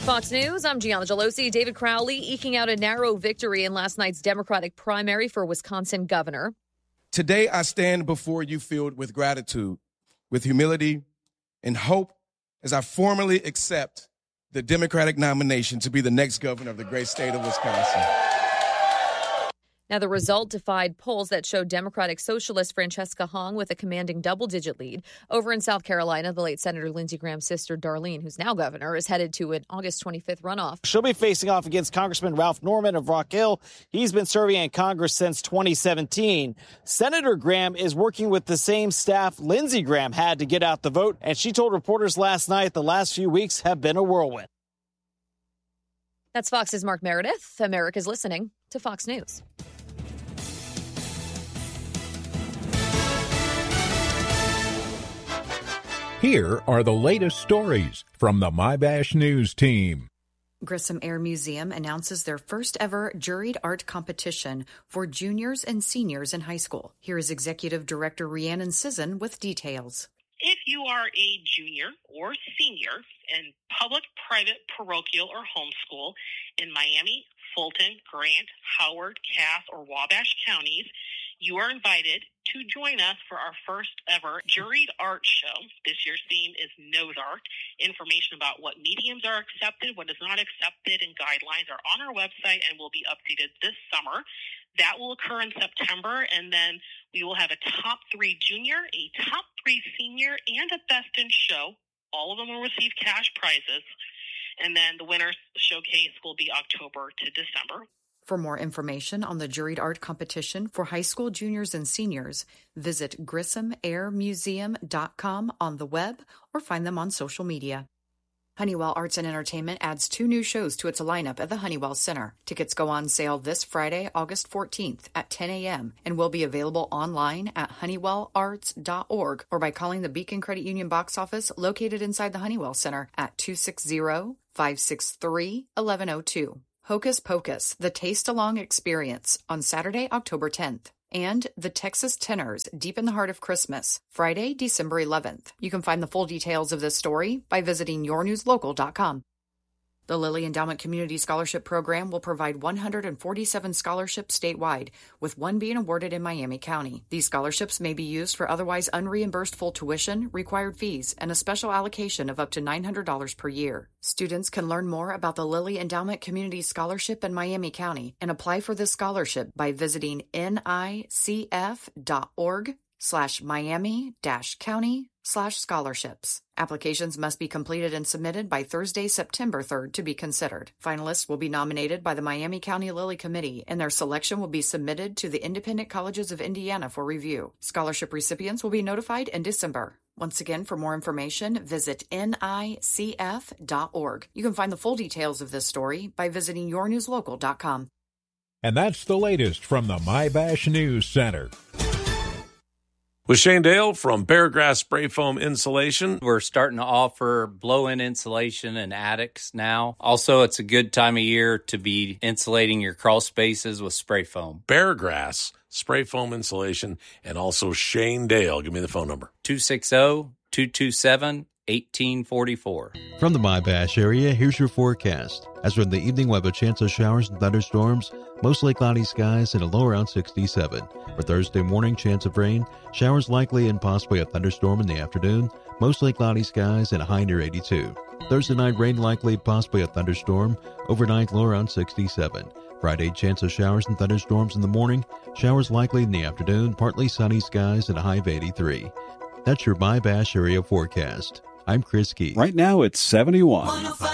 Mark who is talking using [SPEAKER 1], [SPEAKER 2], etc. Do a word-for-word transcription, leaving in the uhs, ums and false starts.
[SPEAKER 1] Fox News, I'm Gianna Gelosi. David Crowley eking out a narrow victory in last night's Democratic primary for Wisconsin governor.
[SPEAKER 2] Today, I stand before you filled with gratitude, with humility and hope as I formally accept the Democratic nomination to be the next governor of the great state of Wisconsin.
[SPEAKER 1] Now, the result defied polls that showed Democratic Socialist Francesca Hong with a commanding double-digit lead. Over in South Carolina, the late Senator Lindsey Graham's sister, Darlene, who's now governor, is headed to an August twenty-fifth runoff.
[SPEAKER 3] She'll be facing off against Congressman Ralph Norman of Rock Hill. He's been serving in Congress since twenty seventeen. Senator Graham is working with the same staff Lindsey Graham had to get out the vote, and she told reporters last night the last few weeks have been a whirlwind.
[SPEAKER 1] That's Fox's Mark Meredith. America's listening to Fox News.
[SPEAKER 4] Here are the latest stories from the MyBash News team.
[SPEAKER 5] Grissom Air Museum announces their first ever juried art competition for juniors and seniors in high school. Here is Executive Director Rhiannon Sisson with details.
[SPEAKER 6] If you are a junior or senior in public, private, parochial, or homeschool in Miami, Fulton, Grant, Howard, Cass, or Wabash counties, you are invited to join us for our first ever juried art show. This year's theme is Nose Art. Information about what mediums are accepted, what is not accepted, and guidelines are on our website and will be updated this summer. That will occur in September, and then we will have a top three junior, a top three senior, and a best in show. All of them will receive cash prizes. And then the winner's showcase will be October to December.
[SPEAKER 5] For more information on the juried art competition for high school juniors and seniors, visit grissom air museum dot com on the web or find them on social media. Honeywell Arts and Entertainment adds two new shows to its lineup at the Honeywell Center. Tickets go on sale this Friday, August fourteenth at ten a.m. and will be available online at honeywell arts dot org or by calling the Beacon Credit Union box office located inside the Honeywell Center at two six zero, five six three, one one zero two. Hocus Pocus, The Taste-Along Experience on Saturday, October tenth. And The Texas Tenors, Deep in the Heart of Christmas, Friday, December eleventh. You can find the full details of this story by visiting your news local dot com. The Lilly Endowment Community Scholarship Program will provide one hundred forty-seven scholarships statewide, with one being awarded in Miami County. These scholarships may be used for otherwise unreimbursed full tuition, required fees, and a special allocation of up to nine hundred dollars per year. Students can learn more about the Lilly Endowment Community Scholarship in Miami County and apply for this scholarship by visiting nicf.org slash Miami dash county slash scholarships. Applications must be completed and submitted by Thursday, September third to be considered. Finalists will be nominated by the Miami County Lilly Committee, and their selection will be submitted to the Independent Colleges of Indiana for review. Scholarship recipients will be notified in December. Once again, for more information, visit nicf dot org. You can find the full details of this story by visiting your news local dot com.
[SPEAKER 4] And that's the latest from the MyBash News Center.
[SPEAKER 7] With Shane Dale from Beargrass Spray Foam Insulation.
[SPEAKER 8] We're starting to offer blow-in insulation in attics now. Also, it's a good time of year to be insulating your crawl spaces with spray foam.
[SPEAKER 7] Beargrass Spray Foam Insulation, and also Shane Dale. Give me the phone number.
[SPEAKER 8] two six zero, two two seven, one eight four four.
[SPEAKER 9] From the MyBash area, here's your forecast. As from the evening, we'll have a chance of showers and thunderstorms, mostly cloudy skies and a low around sixty-seven. For Thursday morning, chance of rain, showers likely and possibly a thunderstorm in the afternoon, mostly cloudy skies and a high near eighty-two. Thursday night, rain likely, possibly a thunderstorm, overnight low around sixty-seven. Friday, chance of showers and thunderstorms in the morning, showers likely in the afternoon, partly sunny skies and a high of eighty-three. That's your MyBash area forecast. I'm Chris Key.
[SPEAKER 10] Right now it's seventy-one.